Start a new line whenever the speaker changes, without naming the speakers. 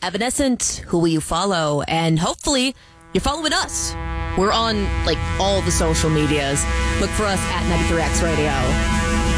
Evanescent, Who Will You Follow? And hopefully you're following us. We're on, all the social medias. Look for us at 93X Radio.